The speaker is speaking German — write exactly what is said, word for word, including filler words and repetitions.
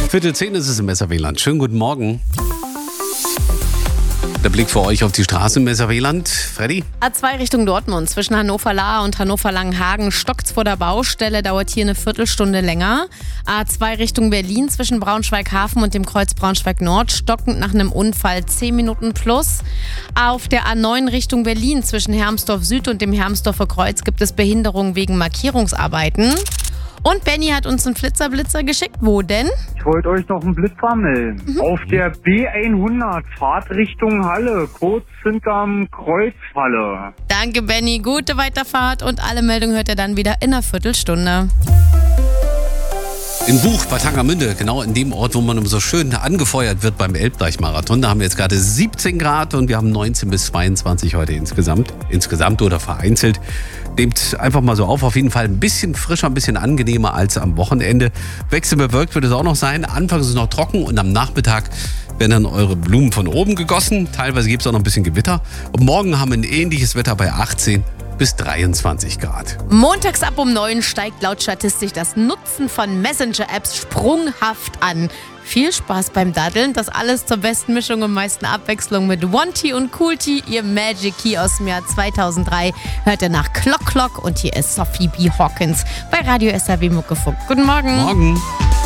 Viertel zehn ist es im Messerweland. Schönen guten Morgen. Der Blick für euch auf die Straße im Messerweland. Freddy? A zwei Richtung Dortmund. Zwischen Hannover-Lahr und Hannover-Langenhagen stockt's vor der Baustelle, dauert hier eine Viertelstunde länger. A zwei Richtung Berlin zwischen Braunschweig-Hafen und dem Kreuz Braunschweig-Nord stockend nach einem Unfall zehn Minuten plus. Auf der A neun Richtung Berlin zwischen Hermsdorf Süd und dem Hermsdorfer Kreuz gibt es Behinderungen wegen Markierungsarbeiten. Und Benny hat uns einen Flitzer-Blitzer geschickt. Wo denn? Ich wollte euch noch einen Blitzer melden. Mhm. Auf der B hundert, Fahrt Richtung Halle, kurz hinterm Kreuz Halle. Danke, Benny. Gute Weiterfahrt und alle Meldungen hört ihr dann wieder in einer Viertelstunde. In Buch bei Tangermünde, genau in dem Ort, wo man so schön angefeuert wird beim Elbdeich-Marathon. Da haben wir jetzt gerade siebzehn Grad und wir haben neunzehn bis zweiundzwanzig heute insgesamt. Insgesamt oder vereinzelt. Nehmt einfach mal so auf, auf jeden Fall ein bisschen frischer, ein bisschen angenehmer als am Wochenende. Wechselbewölkt wird es auch noch sein. Anfangs ist es noch trocken und am Nachmittag werden dann eure Blumen von oben gegossen. Teilweise gibt es auch noch ein bisschen Gewitter. Und morgen haben wir ein ähnliches Wetter bei achtzehn bis dreiundzwanzig Grad. Montags ab um neun steigt laut Statistik das Nutzen von Messenger-Apps sprunghaft an. Viel Spaß beim Daddeln. Das alles zur besten Mischung und meisten Abwechslung mit One T und Cool T, ihr Magic Key aus dem Jahr zweitausenddrei. Hört ihr nach Clock Clock und hier ist Sophie B. Hawkins bei Radio S R W Muckefunk. Guten Morgen. Morgen.